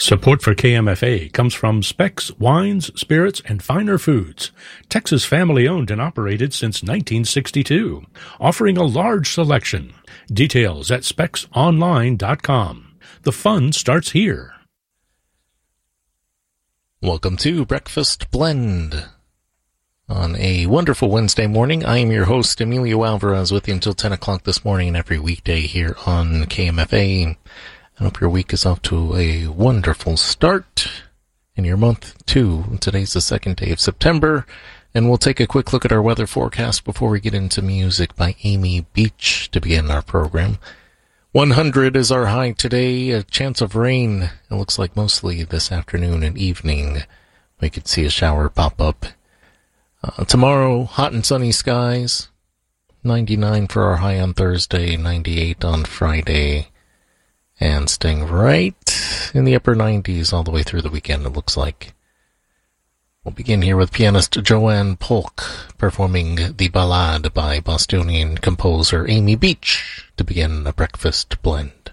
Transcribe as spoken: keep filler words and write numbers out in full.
Support for K M F A comes from Specs Wines, Spirits, and Finer Foods, Texas family-owned and operated since nineteen sixty-two, offering a large selection. Details at specs online dot com. The fun starts here. Welcome to Breakfast Blend. On a wonderful Wednesday morning, I am your host, Emilio Alvarez, with you until ten o'clock this morning and every weekday here on K M F A. I hope your week is off to a wonderful start, and your month too. Today's the second day of September, and we'll take a quick look at our weather forecast before we get into music by Amy Beach to begin our program. one hundred is our high today, a chance of rain. It looks like mostly this afternoon and evening. We could see a shower pop up. Uh, tomorrow, hot and sunny skies. ninety-nine for our high on Thursday, ninety-eight on Friday. And staying right in the upper nineties all the way through the weekend, it looks like. We'll begin here with pianist Joanne Polk performing the Ballade by Bostonian composer Amy Beach to begin a breakfast blend.